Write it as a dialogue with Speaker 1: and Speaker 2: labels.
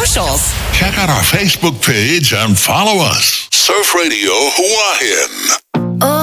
Speaker 1: socials.
Speaker 2: Check out our Facebook page and follow us. Surf Radio Hawaiian.